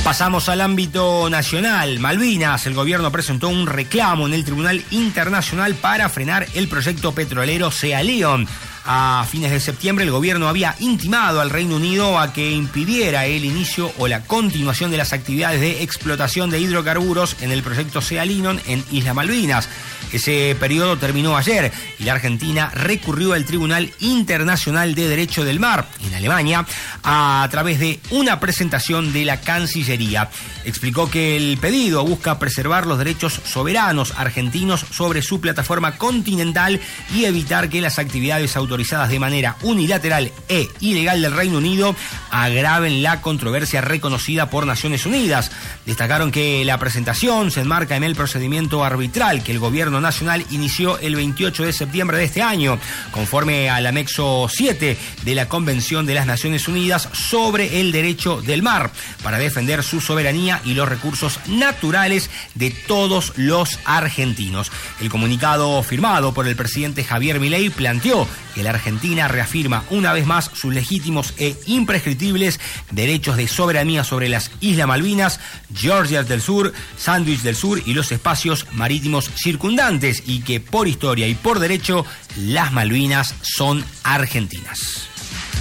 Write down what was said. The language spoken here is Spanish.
Pasamos al ámbito nacional. Malvinas, el gobierno presentó un reclamo en el Tribunal Internacional para frenar el proyecto petrolero Sea León. A fines de septiembre, el gobierno había intimado al Reino Unido a que impidiera el inicio o la continuación de las actividades de explotación de hidrocarburos en el proyecto Sea León en Islas Malvinas. Ese periodo terminó ayer y la Argentina recurrió al Tribunal Internacional de Derecho del Mar, en Alemania, a través de una presentación de la Cancillería. Explicó que el pedido busca preservar los derechos soberanos argentinos sobre su plataforma continental y evitar que las actividades autorizadas de manera unilateral e ilegal del Reino Unido agraven la controversia reconocida por Naciones Unidas. Destacaron que la presentación se enmarca en el procedimiento arbitral que el gobierno nacional inició el 28 de septiembre de este año, conforme al anexo 7 de la Convención de las Naciones Unidas sobre el Derecho del Mar, para defender su soberanía y los recursos naturales de todos los argentinos. El comunicado firmado por el presidente Javier Milei planteó que la Argentina reafirma una vez más sus legítimos e imprescriptibles derechos de soberanía sobre las Islas Malvinas, Georgia del Sur, Sandwich del Sur y los espacios marítimos circundantes, y que por historia y por derecho las Malvinas son argentinas.